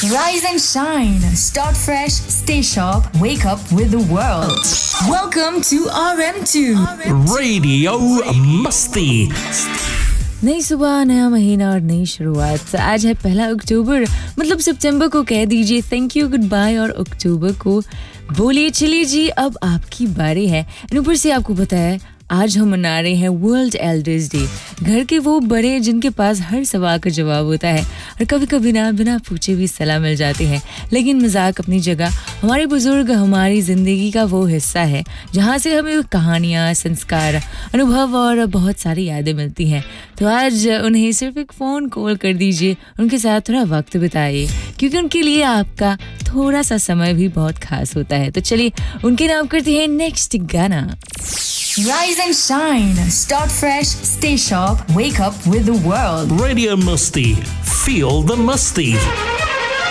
Rise and shine. Start fresh. Stay sharp. Wake up with the world. Welcome to RM2 Radio Masti. नई सुबह, नया महीना और नई शुरुआत। आज है 1 अक्टूबर, मतलब सितंबर को कह दीजिए थैंक यू गुड बाय और अक्टूबर को बोलिए चलिए जी अब आपकी बारी है। ऊपर से आपको पता है आज हम मना रहे हैं वर्ल्ड एल्डर्स डे। घर के वो बड़े जिनके पास हर सवाल का जवाब होता है और कभी कभी ना बिना पूछे भी सलाह मिल जाती है। लेकिन मजाक अपनी जगह, हमारे बुजुर्ग हमारी जिंदगी का वो हिस्सा है जहाँ से हमें कहानियाँ, संस्कार, अनुभव और बहुत सारी यादें मिलती हैं। तो आज उन्हें सिर्फ एक फ़ोन कॉल कर दीजिए, उनके साथ थोड़ा वक्त बिताइए क्योंकि उनके लिए आपका थोड़ा सा समय भी बहुत खास होता है। तो चलिए उनके नाम करते हैं नेक्स्ट गाना। Rise and shine. Start fresh. Stay sharp. Wake up with the world. Radio Masti. Feel the Masti.